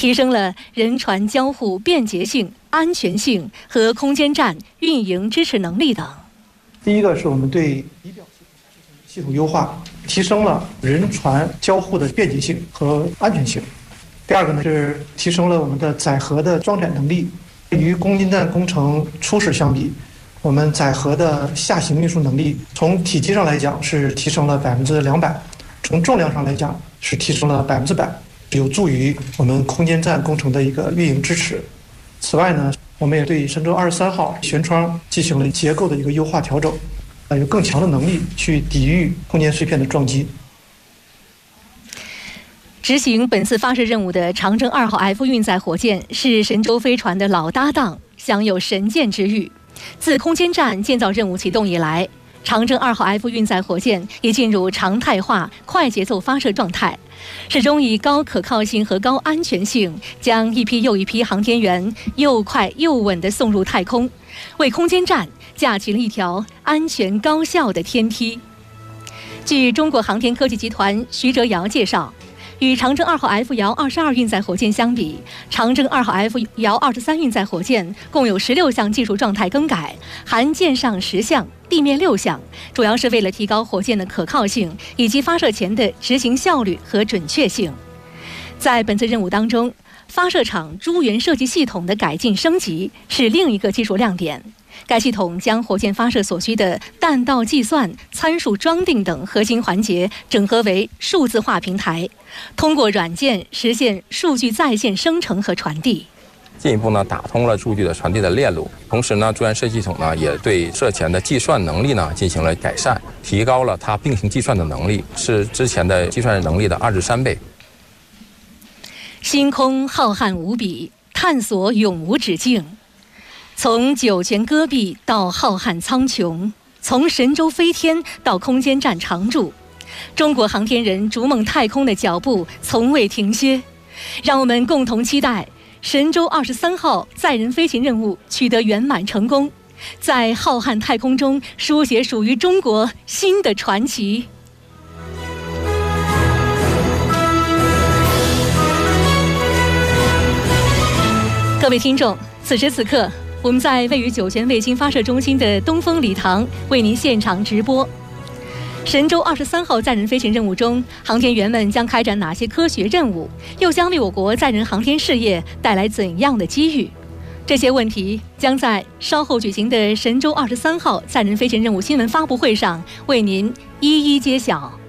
提升了人船交互便捷性、安全性和空间站运营支持能力等。 第一个是我们对仪表系统优化，提升了人船交互的便捷性和安全性。第二个呢是提升了我们的载荷的装载能力。与空间站工程初始相比，我们载荷的下行运输能力从体积上来讲是提升了200%，从重量上来讲是提升了100%，有助于我们空间站工程的一个运营支持。此外呢，我们也对神舟23号舷窗进行了结构的一个优化调整，有更强的能力去抵御空间碎片的撞击。 执行本次发射任务的长征2号 F 运载火箭是神舟飞船的老搭档，享有神箭之誉。自空间站建造任务启动以来，长征2号 F 运载火箭已进入常态化快节奏发射状态，始终以高可靠性和高安全性将一批又一批航天员又快又稳地送入太空，为空间站架起了一条安全高效的天梯。据中国航天科技集团徐哲尧介绍，与长征2号 F 遥22运载火箭相比，长征2号 F 遥23运载火箭共有16项技术状态更改，含舰上10项、地面6项，主要是为了提高火箭的可靠性以及发射前的执行效率和准确性。在本次任务当中，发射场诸元设计系统的改进升级是另一个技术亮点。该系统将火箭发射所需的弹道计算、参数装订等核心环节整合为数字化平台，通过软件实现数据在线生成和传递。 进一步呢打通了数据的传递的链路，同时呢，诸元设计系统呢也对射前的计算能力呢进行了改善，提高了它并行计算的能力，是之前的计算能力的2至3倍。 星空浩瀚无比，探索永无止境。从酒泉戈壁到浩瀚苍穹，从神舟飞天到空间站常驻，中国航天人逐梦太空的脚步从未停歇。让我们共同期待神舟23号载人飞行任务取得圆满成功，在浩瀚太空中书写属于中国新的传奇。各位听众，此时此刻，我们在位于酒泉卫星发射中心的东风礼堂为您现场直播。神舟23号载人飞行任务中，航天员们将开展哪些科学任务？又将为我国载人航天事业带来怎样的机遇？这些问题将在稍后举行的神舟23号载人飞行任务新闻发布会上为您一一揭晓。